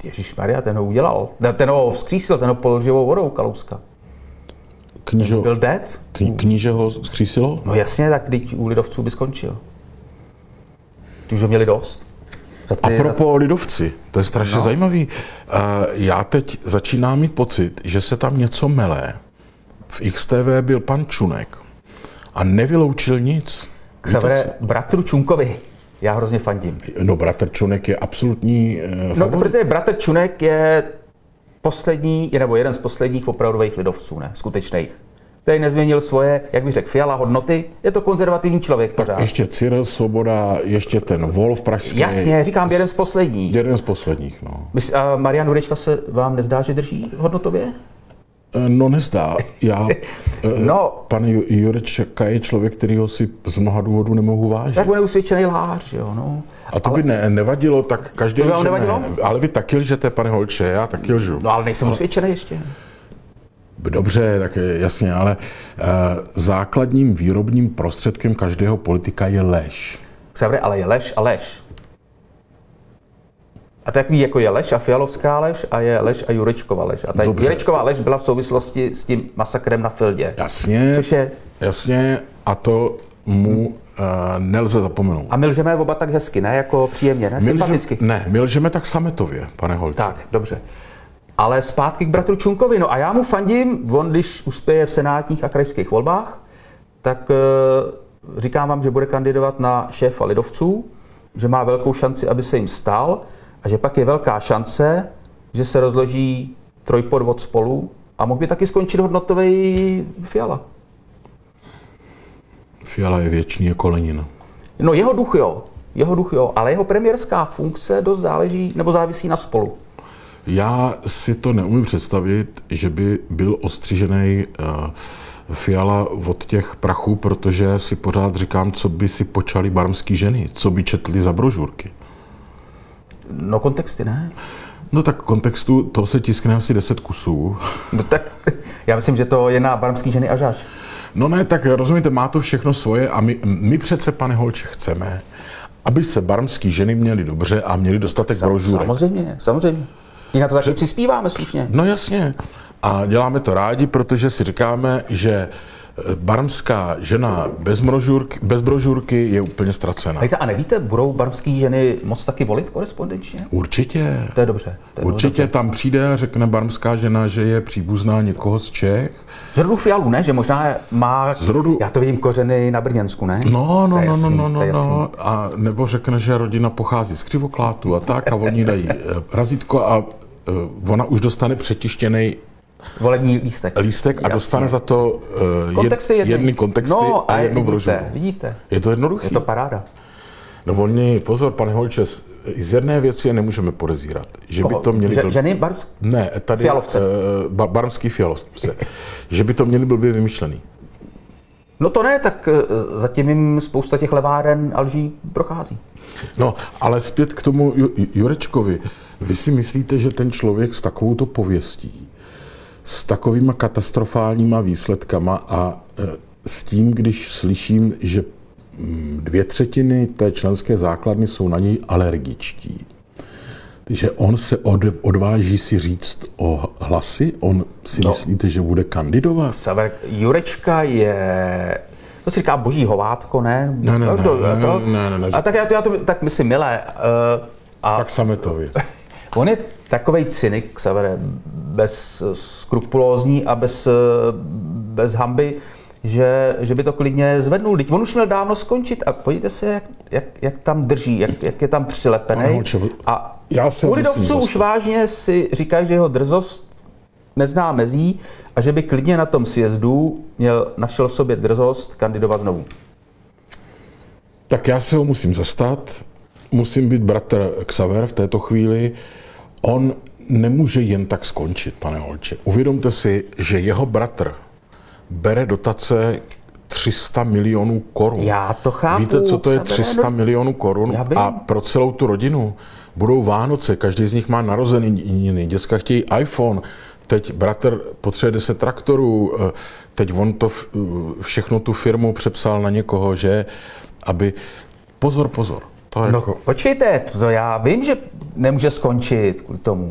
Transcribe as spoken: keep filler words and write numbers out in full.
Ježišmarja, ten ho udělal. Ten ho vzkřísil, ten ho polil živou vodou, Kalouska. Kníže, byl dead? Kni, kníže ho vzkřísilo? No jasně, tak teď u lidovců by skončil. Ty už ho měli dost. Ty, a propos za... lidovci, to je strašně no. zajímavý. Uh, já teď začínám mít pocit, že se tam něco mele. V X T V byl pan Čunek a nevyloučil nic. Xavere, bratru Čunkovi, já hrozně fandím. No, bratr Čunek je absolutní uh, No, protože bratr Čunek je poslední, nebo jeden z posledních opravdových lidovců, ne, skutečných. Který nezměnil svoje, jak bych řekl, Fiala hodnoty, je to konzervativní člověk pořád. Tak ještě Cyril Svoboda, ještě ten Wolf pražský. Jasně, říkám jeden z posledních. Jeden z posledních, no. Mys, a Marian Jurečka se vám nezdá, že drží hodnotově? No nezdá. Já, no, pan Jurečka je člověk, kterýho si z mnoha důvodů nemohu vážit. Tak on je usvědčený lhář, jo, no. A to ale... by ne, nevadilo, tak každý lže ne. Ale vy taky lžete, pane Holče, já taky lžu. No ale nejsem ale... usvědčený ještě. Dobře, tak jasně, ale uh, základním výrobním prostředkem každého politika je lež. Xavere, ale je lež a lež. A tak ví, jako je lež a Fialovská lež a je lež a Jurečkova lež. A ta Dobře. Jurečková lež byla v souvislosti s tím masakrem na Fildě. Jasně, což je... jasně, a to mu uh, nelze zapomenout. A my lžeme oba tak hezky, ne? Jako příjemně, ne? My Sympaticky. Lžem, ne, my lžeme tak sametově, pane Holce. Tak, dobře. Ale zpátky k bratru Čunkovi. No a já mu fandím, on když uspěje v senátních a krajských volbách, tak uh, říkám vám, že bude kandidovat na šéfa lidovců, že má velkou šanci, aby se jim stal, a že pak je velká šance, že se rozloží trojpodvod Spolu a mohl by taky skončit hodnotový Fiala. Fiala je věčný jako Lenin. No jeho duch jo, jeho duch jo, ale jeho premiérská funkce dost záleží, nebo závisí na Spolu. Já si to neumím představit, že by byl ostřižený uh, Fiala od těch prachů, protože si pořád říkám, co by si počali barmský ženy, co by četli za brožurky. No kontexty, ne? No tak kontextu, to se tiskne asi deset kusů. No tak já myslím, že to je na barmský ženy až až. No ne, tak rozumíte, má to všechno svoje a my, my přece, pane Holče, chceme, aby se barmský ženy měly dobře a měly dostatek Sam, brožurek. Samozřejmě, samozřejmě. I na to taky Pře- přispíváme slušně. No jasně. A děláme to rádi, protože si říkáme, že barmská žena bez brožurky, bez brožurky je úplně ztracená. A nevíte, budou barmský ženy moc taky volit korespondenčně? Určitě. To je dobře. To je Určitě dobře. Tam přijde a řekne barmská žena, že je příbuzná někoho z Čech. Z rodu Fialu, ne? Že možná má, z rodu... já to vidím, kořeny na Brněnsku, ne? No, no, no, no, no, no, no. A nebo řekne, že rodina pochází z Křivoklátu a tak a oni dají razítko a ona už dostane přetištěnej volební lístek. Lístek a Jasně. Dostane za to uh, kontexty jed, jedny kontexty no, a jednu brožuru. Vidíte. Je to jednoduché. Je to paráda. No oni, pozor, pane Holče, z jedné věci je nemůžeme podezírat. Že by to měli... Že, ženy barmsk... Ne, tady Fialovce. Uh, barmský Fialovce. Že by to měli blbě vymyšlený. No to ne, tak uh, zatím jim spousta těch leváren a lží prochází. No, ale zpět k tomu Jurečkovi. Vy si myslíte, že ten člověk s takovouto pověstí, s takovýma katastrofálníma výsledkama a s tím, když slyším, že dvě třetiny té členské základny jsou na něj alergičtí, že on se od, odváží si říct o hlasy? On si no. myslíte, že bude kandidovat? Saver, Jurečka je... To si říká boží hovátko, ne? Ne, ne, ne. To, ne, to, ne, ne, ne a tak já to, já to tak myslím, milé. Uh, a tak sametově. On je takovej cynik, Savere, bez skrupulózní a bez, bez hanby, že, že by to klidně zvednul. Teď on už měl dávno skončit a podívejte se, jak, jak, jak tam drží, jak, jak je tam přilepený. A u lidovců už vážně si říkají, že jeho drzost nezná mezí a že by klidně na tom sjezdu měl, našel v sobě drzost kandidovat znovu. Tak já se ho musím zastat. Musím být bratr Xaver v této chvíli. On nemůže jen tak skončit, pane Holče. Uvědomte si, že jeho bratr bere dotace tři sta milionů korun. Já to chápu. Víte, co to je tři sta milionů korun? A pro celou tu rodinu budou Vánoce, každý z nich má narozeniny, děcka chtějí iPhone, teď bratr potřebuje deset traktorů, teď on to všechno tu firmu přepsal na někoho, že aby... Pozor, pozor. To no, jako... počkejte, to já vím, že nemůže skončit kvůli tomu.